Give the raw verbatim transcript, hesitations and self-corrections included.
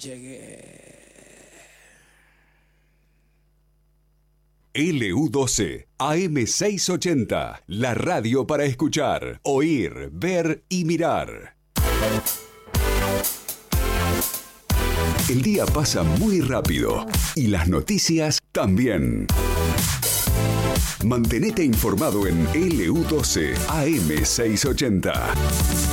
Llegué. L U doce, A M seiscientos ochenta, la radio para escuchar, oír, ver y mirar. El día pasa muy rápido y las noticias también. Mantenete informado en L U doce A M seiscientos ochenta.